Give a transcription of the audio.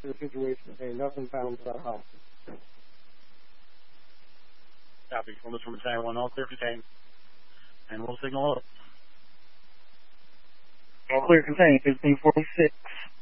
the situation. Hey, nothing found without hostage. Copy. We'll look from battalion 1, all clear contained. And we'll signal up. All clear contained, 1546.